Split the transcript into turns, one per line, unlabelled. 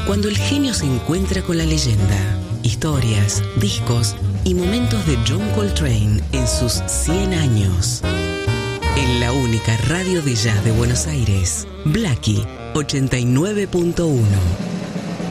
Cuando el genio se encuentra con la leyenda. Historias, discos y momentos de John Coltrane en sus 100 años. En la única radio de jazz de Buenos Aires, Blackie 89.1.